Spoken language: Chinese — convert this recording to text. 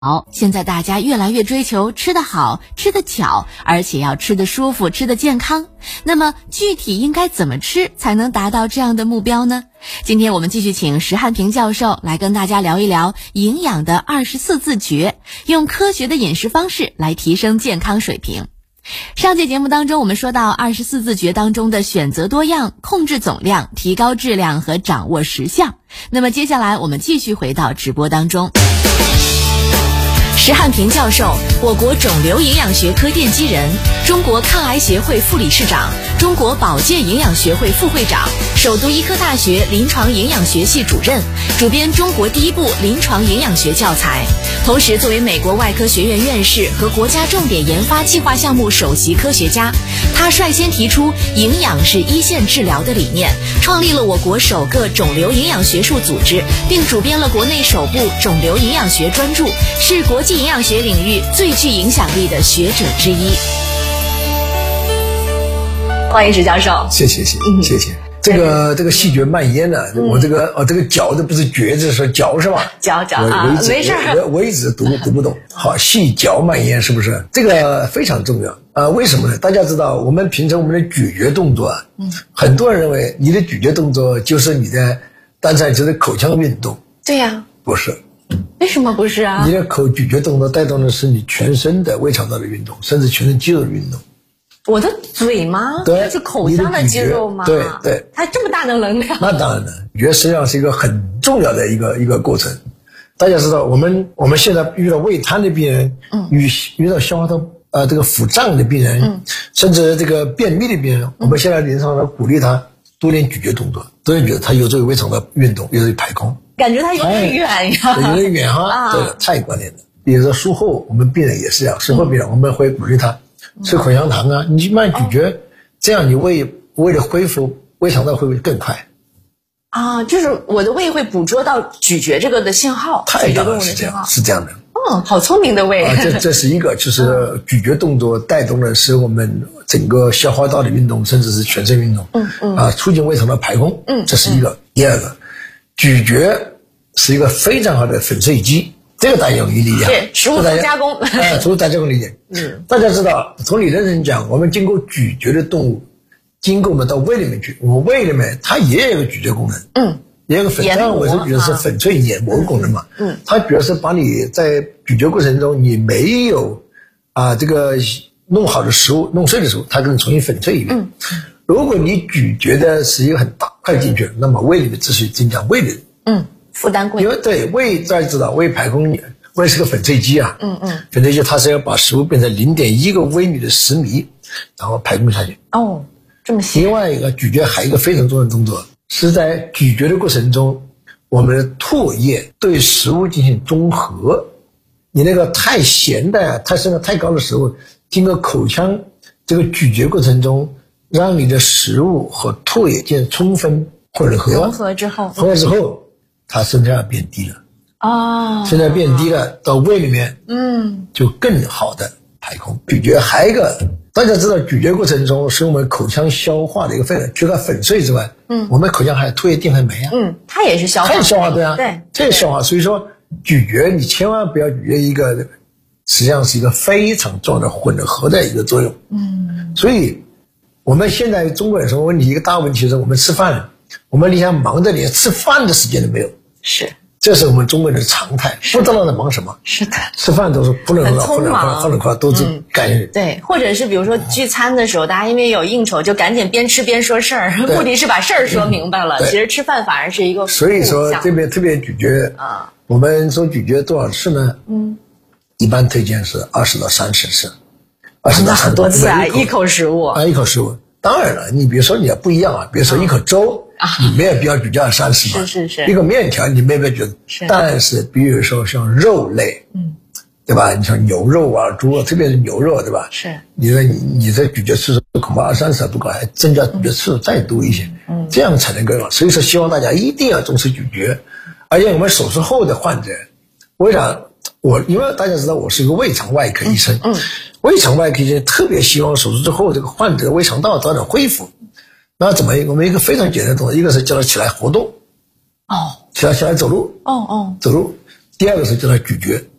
好，现在大家越来越追求吃得好、吃得巧，而且要吃得舒服、吃得健康。那么具体应该怎么吃才能达到这样的目标呢？今天我们继续请石汉平教授来跟大家聊一聊营养的24字诀，用科学的饮食方式来提升健康水平。上节节目当中我们说到24字诀当中的选择多样、控制总量、提高质量和掌握时效。那么接下来我们继续回到直播当中。石汉平教授，我国肿瘤营养学科奠基人，中国抗癌协会副理事长，中国保健营养学会副会长，首都医科大学临床营养学系主任，主编中国第一部临床营养学教材。同时作为美国外科学院院士和国家重点研发计划项目首席科学家，他率先提出营养是一线治疗的理念，创立了我国首个肿瘤营养学术组织，并主编了国内首部肿瘤营养学专著，是国际营养学领域最具影响力的学者之一。欢迎石教授。 谢谢。这个细嚼慢咽呢，我这个嚼的不是嚼子，是嚼是吧？ 嚼啊，没事。 我一直读不懂。好，细嚼慢咽是不是？这个非常重要为什么呢？大家知道，我们平常我们的咀嚼动作很多人认为你的咀嚼动作就是你的单纯就是口腔运动。 对呀。 不是。 为什么不是啊？ 你的咀嚼动作带动的是你全身的胃肠道的运动，甚至全身肌肉的运动。 我的嘴吗？ 对， 是口腔的肌肉吗？ 对， 它这么大的能量。 那当然了，咀嚼实际上是一个很重要的一个过程。大家知道，我们现在遇到胃瘫的病人，遇到消化道这个腹胀的病人，甚至这个便秘的病人，我们现在临床上鼓励他多练咀嚼动作，多练咀嚼，他有助于胃肠道运动，有助于排空。 感觉它有点远呀， 有点远哈，对，太关键了。比如说术后，我们病人也是这样，术后病人我们会鼓励他吃口香糖啊，你慢咀嚼，这样你胃的恢复，胃肠道恢复更快。 就是我的胃会捕捉到咀嚼这个的信号， 太当然是这样的。 好聪明的胃。 这是一个，就是咀嚼动作带动的是我们整个消化道的运动，甚至是全身运动。促进胃肠道排空。这是一个。第二个，咀嚼是一个非常好的粉碎机，这个大家容易理解。 对，食物加工。 食物加工理解。大家知道，从理论上讲，我们经过咀嚼的动物，经过我们到胃里面去，我们胃里面它也有个咀嚼功能。也有个粉，当然我是觉得是粉碎研磨功能嘛。它主要是把你在咀嚼过程中你没有这个弄好的食物弄碎的食物，它给你重新粉碎一遍。如果你咀嚼的是一个很大块进去，那么胃里面秩序增加，胃里负担贵。 因为对胃大家知道，胃排空，胃是个粉碎机啊。粉碎机它是要把食物变成0.1个微米的食糜，然后排空下去。 这么细。 另外一个咀嚼还有一个非常重要的动作，是在咀嚼的过程中，我们的唾液对食物进行中和。你那个太咸的、太升量太高的食物，经过口腔这个咀嚼过程中，让你的食物和唾液进行充分混合。 融合之后， 它升量变低了。升量变低了，到胃里面，就更好的排空。咀嚼还有一个，大家知道咀嚼过程中是我们口腔消化的一个废料，除了粉碎之外，我们口腔还有唾液、淀粉酶啊。 它也是消化。 它也消化，对啊。 对， 这也消化。所以说咀嚼你千万不要咀嚼一个，实际上是一个非常重要的混合的一个作用。所以我们现在中国人什么问题？一个大问题是我们吃饭，我们连忙着连吃饭的时间都没有。 是。 这是我们中国人的常态，不知道在忙什么。 是的， 吃饭都是不能快，都是赶紧。 对，或者是比如说聚餐的时候，大家因为有应酬，就赶紧边吃边说事儿，目的是把事儿说明白了。其实吃饭反而是一个。 所以说这边特别咀嚼我们说咀嚼多少次呢？一般推荐是20到30次。20到30次。 很多次啊，一口食物。 一口食物。当然了，你比如说你也不一样啊，比如说一口粥。你没有必要咀嚼2-3次嘛。 是。 一个面条你没有必要咀嚼。但是比如说像肉类，对吧？你像牛肉啊、猪肉，特别是牛肉，对吧？是。你这咀嚼次数恐怕2-3次不够，还增加咀嚼次数再多一些。这样才能更好。所以说，希望大家一定要重视咀嚼。而且我们手术后的患者，因为大家知道我是一个胃肠外科医生，胃肠外科医生特别希望手术之后这个患者的胃肠道早点恢复。那我们一个非常简单的动作，一个是叫他起来活动，起来走路，走路。第二个是叫他咀嚼，